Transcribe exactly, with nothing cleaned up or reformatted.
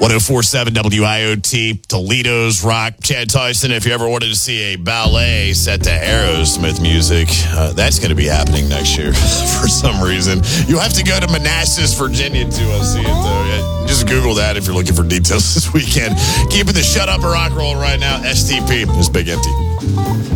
one oh four point seven W I O T, Toledo's Rock. Chad Tyson, if you ever wanted to see a ballet set to Aerosmith music, uh, that's going to be happening next year for some reason. You'll have to go to Manassas, Virginia to uh, see it, though. Yeah, just Google that if you're looking for details this weekend. Keeping the Shut Up and Rock rolling right now. S T P is Big Empty.